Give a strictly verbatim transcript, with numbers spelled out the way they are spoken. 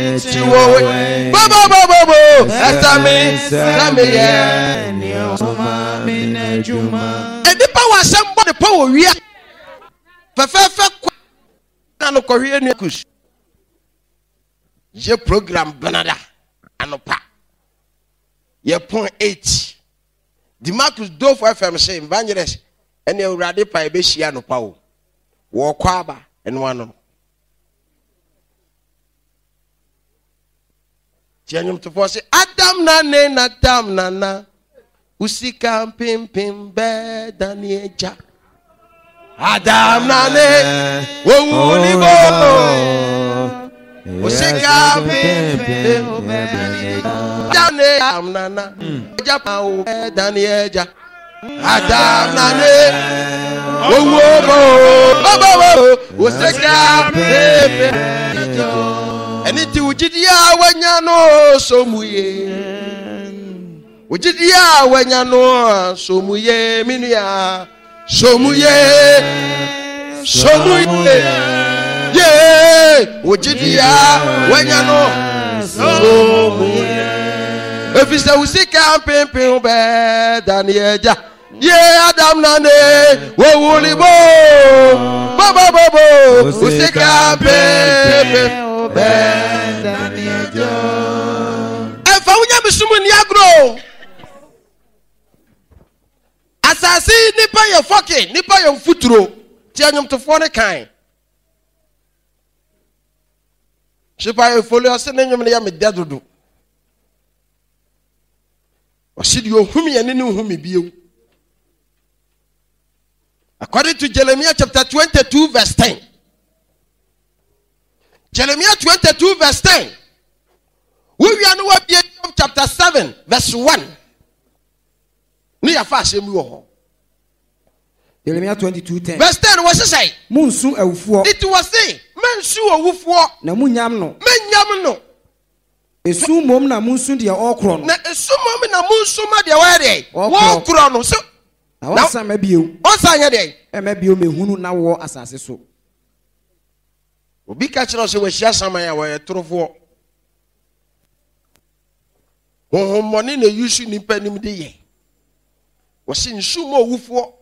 Chiwo. Baba baba bo. Asami. Sami ye. Nioma mina juma. E di pa wa sembo de pa wo wia. Fe fe fe kwa na no kohwe enu kus. Je program banada anopa. Ye point eight. Di Marcus do for F M say evangelist ene urade pa e be hia no pa wo. Wo kwa aba eno ano. Tianyum to for say Adam na ne na Adam na na usika pim pim be danieja. Adam na ne wo ni bo usika pim pim be Adam na na ja pa wo danieja. Adam na ne wo wo bo usika pim pim Eniti ujidia wanya no somuye Ujidia wanya no somuye minia somuye somuye ye ujidia wanya no somuye Efisa usika pempe be danieja ye Adam na ne wo wulibo baba baba usika pempe Efa unya bisumu ni agro Asasi nipa ye foke nipa ye mfuturo ti anyum to fo ne kan Shipa ye folio se ne nyum ne ya me dadodo Osidi ohumi ye ne ne ohumi bieu According to Jeremiah chapter twenty-two verse ten Jeremiah twenty-two verse ten. We are no Job chapter seven verse one. Ni afa se mu ho. Jeremiah twenty-two ten. Verse ten was say. Munsu awufuo. It was say, mensu awufuo. Na munyam no. Menyam no. Esu mom na munsu de okro no. Na esu mom na munsu ma de wa de. Wo kro no so. Na wasa mabio. Osa nya de. E mabio mehunu na wo asase so. Obi ka kire o se we hia saman ya we torofo honhom moni na yusu nipa nim de ye wo se nsu mo owufo